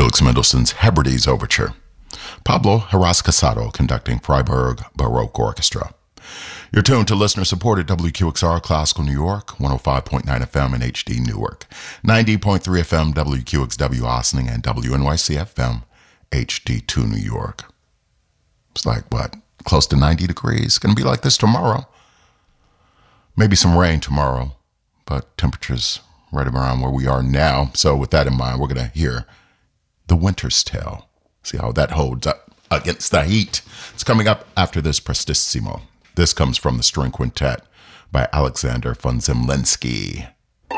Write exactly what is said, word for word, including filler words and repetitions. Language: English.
Felix Mendelssohn's Hebrides Overture. Pablo Heras Casado conducting Freiburg Baroque Orchestra. You're tuned to listener-supported W Q X R Classical New York, one oh five point nine F M in H D Newark, ninety point three F M W Q X W Ossining, and W N Y C F M H D two New York. It's like, what, close to ninety degrees? Going to be like this tomorrow. Maybe some rain tomorrow, but temperatures right around where we are now. So with that in mind, we're going to hear The Winter's Tale. See how that holds up against the heat. It's coming up after this Prestissimo. This comes from the string quintet by Alexander von Zemlinsky.